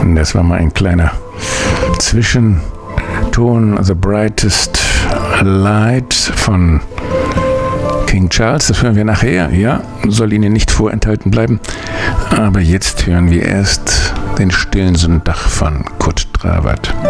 Das war mal ein kleiner Zwischenton, also Brightest Light von King Charles. Das hören wir nachher, ja, soll Ihnen nicht vorenthalten bleiben. Aber jetzt hören wir erst den Stillen Sonntag von Kurt Dravert.